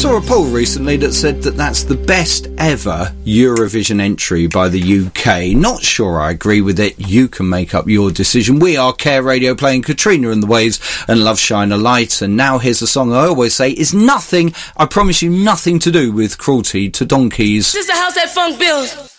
saw a poll recently that said that that's the best ever Eurovision entry by the UK. Not sure I agree with it. You can make up your decision. We are Care Radio playing Katrina and the Waves and Love Shine a Light. And now here's a song I always say is nothing, I promise you, nothing to do with cruelty to donkeys. This is the house that funk builds.